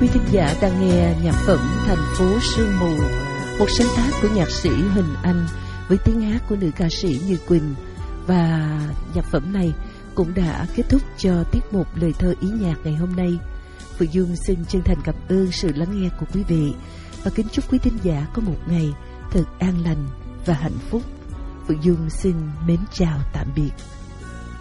quý thính giả đang nghe nhạc phẩm Thành phố sương mù, một sáng tác của nhạc sĩ Huỳnh Anh với tiếng hát của nữ ca sĩ Như Quỳnh. Và nhạc phẩm này cũng đã kết thúc cho tiết mục lời thơ ý nhạc ngày hôm nay. Phượng Dung xin chân thành cảm ơn sự lắng nghe của quý vị và kính chúc quý thính giả có một ngày thật an lành và hạnh phúc. Phượng Dung xin mến chào tạm biệt.